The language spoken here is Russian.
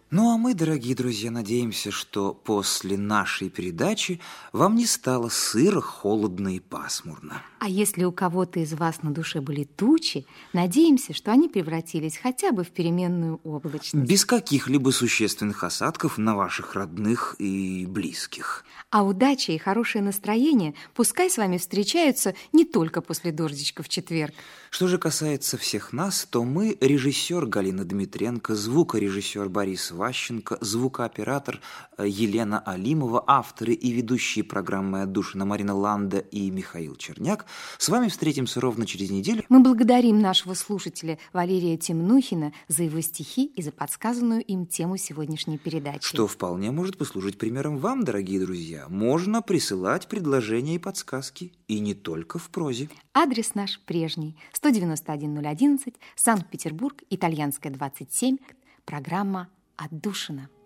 Ну а мы, дорогие друзья, надеемся, что после нашей передачи вам не стало сыро, холодно и пасмурно. А если у кого-то из вас на душе были тучи, надеемся, что они превратились хотя бы в переменную облачность. Без каких-либо существенных осадков на ваших родных и близких. А удача и хорошее настроение пускай с вами встречаются не только после дождичка в четверг. Что же касается всех нас, то мы режиссер Галина Дмитренко, звукорежиссер Борис Ващенко, звукооператор Елена Алимова, авторы и ведущие программы «Отдушина» Марина Ланда и Михаил Черняк. С вами встретимся ровно через неделю. Мы благодарим нашего слушателя Валерия Темнухина за его стихи и за подсказанную им тему сегодняшней передачи. Что вполне может послужить примером вам, дорогие друзья. Можно присылать предложения и подсказки, и не только в прозе. Адрес наш прежний: 191-011, Санкт-Петербург, Итальянская, 27, программа «Отдушина».